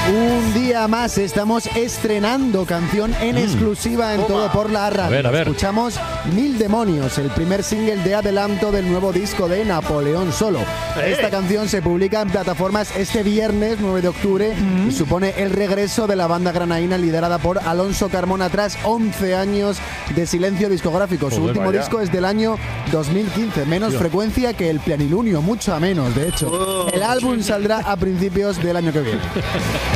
Un día más estamos estrenando canción en exclusiva en Todo por la Radio. A ver. Escuchamos Mil Demonios, el primer single de adelanto del nuevo disco de Napoleón Solo. Esta canción se publica en plataformas este viernes 9 de octubre y supone el regreso de la banda granaína liderada por Alonso Carmona tras 11 años de silencio discográfico. Su último disco es del año 2015, menos frecuencia que el Planilunio, mucho a menos, de hecho. El álbum saldrá a principios del año que viene.